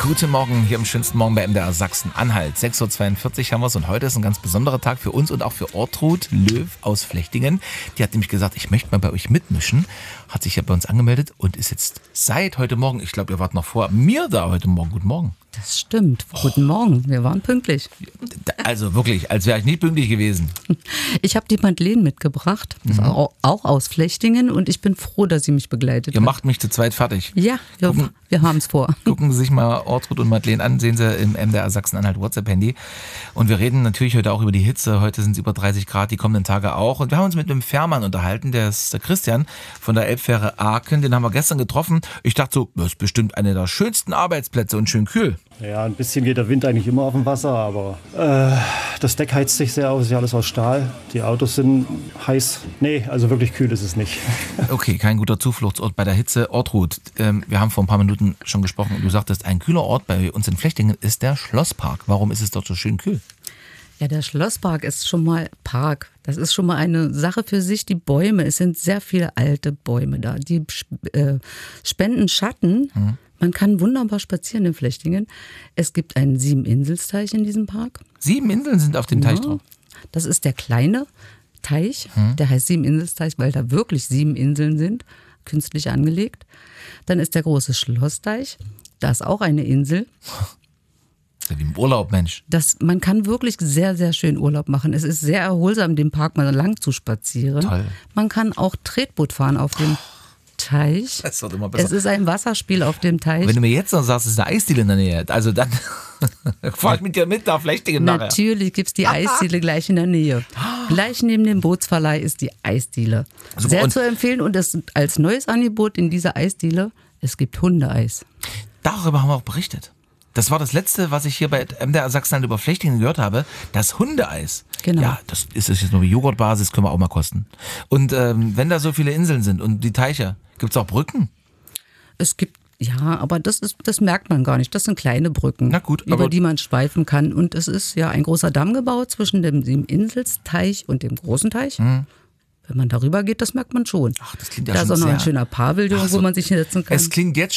Guten Morgen hier im schönsten Morgen bei MDR Sachsen-Anhalt. 6.42 Uhr haben wir es und heute ist ein ganz besonderer Tag für uns und auch für Ortrud Löw aus Flechtingen. Die hat nämlich gesagt, ich möchte mal bei euch mitmischen. Hat sich ja bei uns angemeldet und ist jetzt seit heute Morgen, ich glaube, ihr wart noch vor mir da heute Morgen. Guten Morgen. Das stimmt. Guten Morgen. Wir waren pünktlich. Also wirklich, als wäre ich nicht pünktlich gewesen. Ich habe die Madeleine mitgebracht, auch aus Flechtingen, und ich bin froh, dass sie mich begleitet Ihr hat. macht mich zu zweit fertig. Ja, wir haben es vor. Gucken Sie sich mal Ortrud und Madeleine an, sehen Sie im MDR Sachsen-Anhalt WhatsApp-Handy. Und wir reden natürlich heute auch über die Hitze. Heute sind es über 30 Grad, die kommenden Tage auch. Und wir haben uns mit einem Fährmann unterhalten, der ist der Christian von der Elbfähre Aachen. Den haben wir gestern getroffen. Ich dachte so, das ist bestimmt einer der schönsten Arbeitsplätze und schön kühl. Ja, ein bisschen geht der Wind eigentlich immer auf dem Wasser, aber das Deck heizt sich sehr auf, ist ja alles aus Stahl. Die Autos sind heiß. Nee, also wirklich kühl ist es nicht. Okay, kein guter Zufluchtsort bei der Hitze. Ortrud, wir haben vor ein paar Minuten schon gesprochen und du sagtest, ein kühler Ort bei uns in Flechtingen ist der Schlosspark. Warum ist es dort so schön kühl? Ja, der Schlosspark ist schon mal Park. Das ist schon mal eine Sache für sich. Die Bäume, es sind sehr viele alte Bäume da. Die spenden Schatten. Man kann wunderbar spazieren in Flechtingen. Es gibt einen 7-Inselsteich in diesem Park. 7 Inseln sind auf dem Teich drauf. Das ist der kleine Teich. Der heißt 7-Inselsteich, weil da wirklich 7 Inseln sind, künstlich angelegt. Dann ist der große Schlossteich. Da ist auch eine Insel. Das ist ja wie im Urlaub, Mensch. Man kann wirklich sehr, sehr schön Urlaub machen. Es ist sehr erholsam, den Park mal lang zu spazieren. Toll. Man kann auch Tretboot fahren auf dem Teich. Das wird immer besser. Es ist ein Wasserspiel auf dem Teich. Wenn du mir jetzt noch sagst, es ist eine Eisdiele in der Nähe, also dann fahr ich mit dir mit nach Flechtingen nachher. Natürlich gibt es die Eisdiele gleich in der Nähe. Gleich neben dem Bootsverleih ist die Eisdiele. Super. Sehr Und zu empfehlen, und das als neues Angebot in dieser Eisdiele, es gibt Hundeeis. darüber haben wir auch berichtet. Das war das Letzte, was ich hier bei MDR Sachsen-Anhalt über Flechtingen gehört habe. Das Hundeeis. Genau. Ja, das ist jetzt nur wie Joghurtbasis, können wir auch mal kosten. Und wenn da so viele Inseln sind und die Teiche, gibt's auch Brücken? Es gibt, ja, aber das merkt man gar nicht. Das sind kleine Brücken, Na gut, über aber die man schweifen kann. Und es ist ja ein großer Damm gebaut zwischen dem 7-Inselsteich und dem großen Teich. Wenn man darüber geht, das merkt man schon. Ach, das klingt ja da schon ist auch noch sehr... ein schöner Pavillon, Ach so. wo man sich hinsetzen kann. Es klingt jetzt